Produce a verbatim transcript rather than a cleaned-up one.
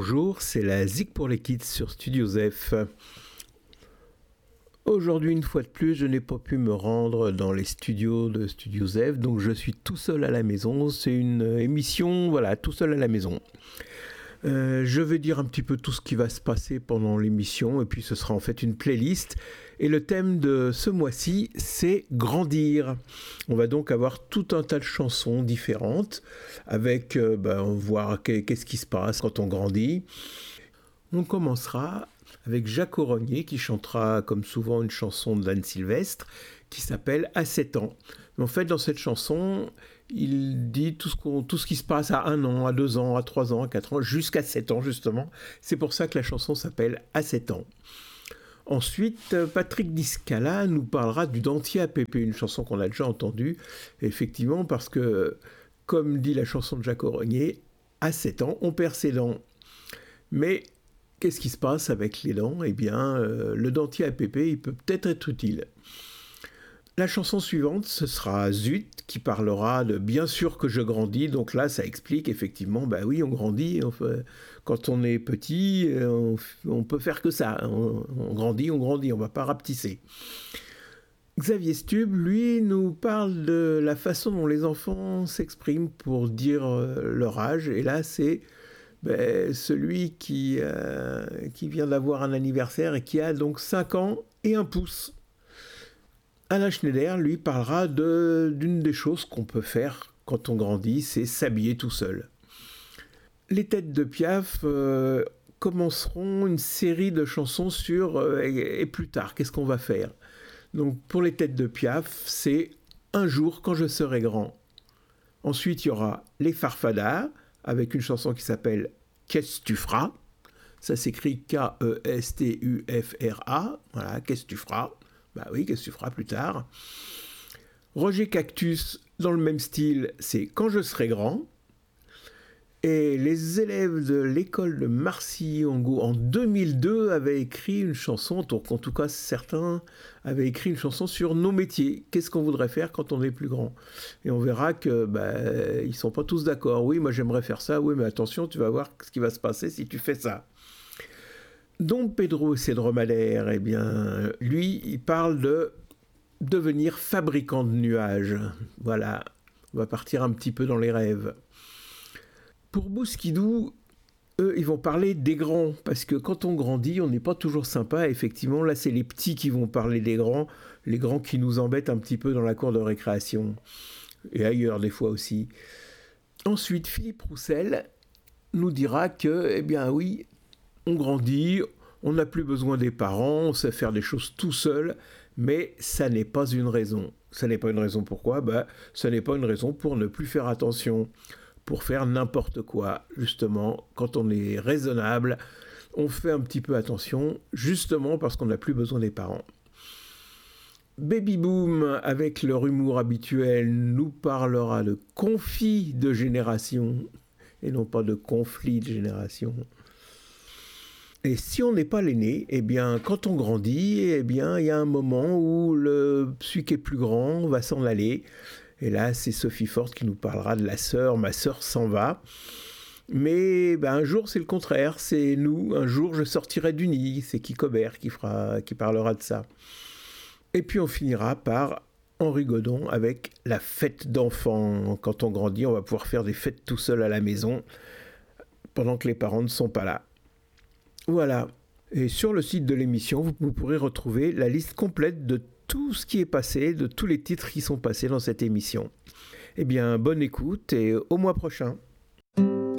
Bonjour, c'est la Zik pour les Kids sur Studio Zef. Aujourd'hui, une fois de plus, je n'ai pas pu me rendre dans les studios de Studio Zef, donc je suis tout seul à la maison. C'est une émission, voilà, tout seul à la maison. Euh, je vais dire un petit peu tout ce qui va se passer pendant l'émission, et puis ce sera en fait une playlist. Et le thème de ce mois-ci, c'est grandir. On va donc avoir tout un tas de chansons différentes, avec, euh, ben, on va voir qu'est-ce qui se passe quand on grandit. On commencera avec Jacques Orognier qui chantera comme souvent une chanson d'Anne Sylvestre qui s'appelle « À sept ans ». Mais en fait, dans cette chanson, il dit tout ce, qu'on, tout ce qui se passe à un an, à deux ans, à trois ans, à quatre ans, jusqu'à sept ans justement. C'est pour ça que la chanson s'appelle « À sept ans ». Ensuite, Patrick Discala nous parlera du Dentier à Pépé, une chanson qu'on a déjà entendue, effectivement, parce que, comme dit la chanson de Jacques Orognier, à sept ans, on perd ses dents. Mais qu'est-ce qui se passe avec les dents ? Eh bien, euh, le Dentier à Pépé, il peut peut-être être utile. La chanson suivante, ce sera Zut, qui parlera de « Bien sûr que je grandis ». Donc là, ça explique effectivement, bah oui, on grandit. On fait, quand on est petit, on, on peut faire que ça. On, on grandit, on grandit, on ne va pas rapetisser. Xavier Stub, lui, nous parle de la façon dont les enfants s'expriment pour dire leur âge. Et là, c'est ben, celui qui, euh, qui vient d'avoir un anniversaire et qui a donc cinq ans et un pouce. Alain Schneider, lui, parlera de, d'une des choses qu'on peut faire quand on grandit, c'est s'habiller tout seul. Les Têtes de Piaf euh, commenceront une série de chansons sur euh, et, et plus tard, qu'est-ce qu'on va faire ? Donc pour les Têtes de Piaf, c'est Un jour quand je serai grand. Ensuite, il y aura Les Farfadas, avec une chanson qui s'appelle Qu'est-ce tu feras ? Ça s'écrit K E S T U F R A. Voilà, Qu'est-ce tu feras ? Bah oui, qu'est-ce que tu feras plus tard ? Roger Cactus, dans le même style, c'est Quand je serai grand. Et les élèves de l'école de Marcilly-en-Goût, en deux mille deux, avaient écrit une chanson, en tout cas certains avaient écrit une chanson sur nos métiers. Qu'est-ce qu'on voudrait faire quand on est plus grand ? Et on verra que bah, ils ne sont pas tous d'accord. Oui, moi j'aimerais faire ça. Oui, mais attention, tu vas voir ce qui va se passer si tu fais ça. Dom Pedro Cédromadaire, eh bien, lui, il parle de devenir fabricant de nuages. Voilà, on va partir un petit peu dans les rêves. Pour Bousquidou, eux, ils vont parler des grands, parce que quand on grandit, on n'est pas toujours sympa. Effectivement, là, c'est les petits qui vont parler des grands, les grands qui nous embêtent un petit peu dans la cour de récréation, et ailleurs des fois aussi. Ensuite, Philippe Roussel nous dira que, eh bien oui, on grandit, on n'a plus besoin des parents, on sait faire des choses tout seul, mais ça n'est pas une raison. Ça n'est pas une raison pourquoi ? Ben, ça n'est pas une raison pour ne plus faire attention, pour faire n'importe quoi. Justement, quand on est raisonnable, on fait un petit peu attention, justement parce qu'on n'a plus besoin des parents. Baby Boom, avec leur humour habituel, nous parlera de conflit de génération, et non pas de conflit de génération. Et si on n'est pas l'aîné, eh bien, quand on grandit, eh bien, il y a un moment où le, celui qui est plus grand va s'en aller. Et là, c'est Sophie Forte qui nous parlera de la sœur. Ma sœur s'en va. Mais ben, un jour, c'est le contraire. C'est nous. Un jour, je sortirai du nid. C'est Kiko Bert qui, fera, qui parlera de ça. Et puis, on finira par Henri Godon avec la fête d'enfants. Quand on grandit, on va pouvoir faire des fêtes tout seul à la maison pendant que les parents ne sont pas là. Voilà, et sur le site de l'émission, vous, vous pourrez retrouver la liste complète de tout ce qui est passé, de tous les titres qui sont passés dans cette émission. Eh bien, bonne écoute et au mois prochain.